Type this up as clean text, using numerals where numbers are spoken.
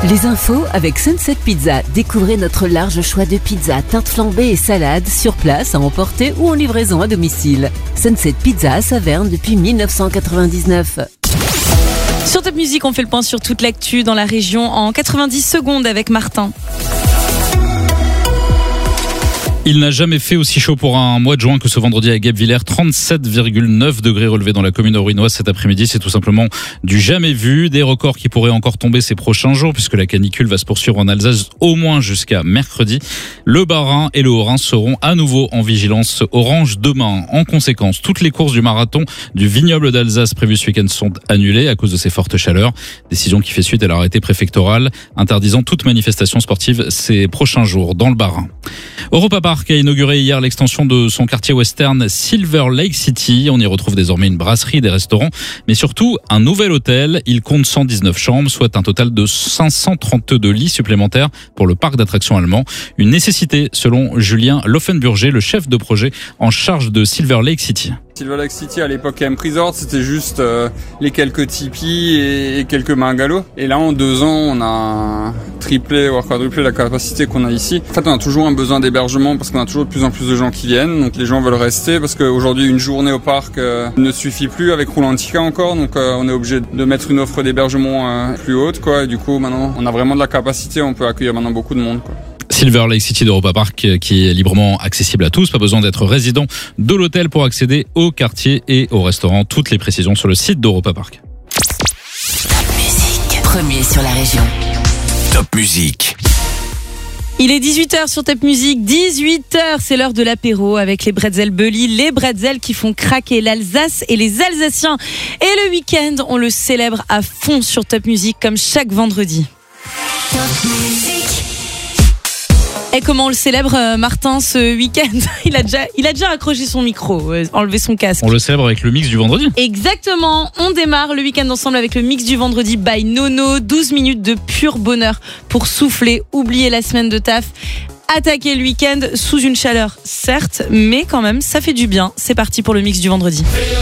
Les infos avec Sunset Pizza. Découvrez notre large choix de pizzas, tartes flambées et salades sur place à emporter ou en livraison à domicile. Sunset Pizza à Saverne depuis 1999. Sur Top Music, on fait le point sur toute l'actu dans la région en 90 secondes avec Martin. Il n'a jamais fait aussi chaud pour un mois de juin que ce vendredi à Guebwiller. 37,9 degrés relevés dans la commune rouennoise cet après-midi. C'est tout simplement du jamais vu. Des records qui pourraient encore tomber ces prochains jours puisque la canicule va se poursuivre en Alsace au moins jusqu'à mercredi. Le Bas-Rhin et le Haut-Rhin seront à nouveau en vigilance orange demain. En conséquence, toutes les courses du marathon du vignoble d'Alsace prévues ce week-end sont annulées à cause de ces fortes chaleurs. Décision qui fait suite à l'arrêté préfectoral interdisant toute manifestation sportive ces prochains jours dans le Bas-Rhin. Europa Park a inauguré hier l'extension de son quartier western Silver Lake City. On y retrouve désormais une brasserie, des restaurants, mais surtout un nouvel hôtel. Il compte 119 chambres, soit un total de 532 lits supplémentaires pour le parc d'attractions allemand. Une nécessité selon Julien Loffenburger, le chef de projet en charge de Silver Lake City. Silver Lake City à l'époque Camp Resort, c'était juste les quelques tipis et quelques bungalows. Et là en 2 ans, on a triplé voire quadruplé la capacité qu'on a ici. En fait, on a toujours un besoin d'hébergement parce qu'on a toujours de plus en plus de gens qui viennent. Donc les gens veulent rester parce qu'aujourd'hui une journée au parc ne suffit plus avec Roulantica encore. Donc on est obligé de mettre une offre d'hébergement plus haute, quoi. Et du coup maintenant, on a vraiment de la capacité, on peut accueillir maintenant beaucoup de monde, quoi. Silver Lake City d'Europa Park qui est librement accessible à tous. Pas besoin d'être résident de l'hôtel pour accéder au quartier et au restaurant. Toutes les précisions sur le site d'Europa Park. Top Music, premier sur la région. Top Music. Il est 18h sur Top Music, 18h, c'est l'heure de l'apéro avec les Bretzel Bully, les Bretzel qui font craquer l'Alsace et les Alsaciens. Et le week-end, on le célèbre à fond sur Top Music comme chaque vendredi. Top Music. Et comment on le célèbre, Martin, ce week-end ? Il a déjà accroché son micro, enlevé son casque. On le célèbre avec le mix du vendredi. Exactement, on démarre le week-end ensemble avec le mix du vendredi by Nono. 12 minutes de pur bonheur pour souffler, oublier la semaine de taf, attaquer le week-end sous une chaleur, certes, mais quand même, ça fait du bien. C'est parti pour le mix du vendredi.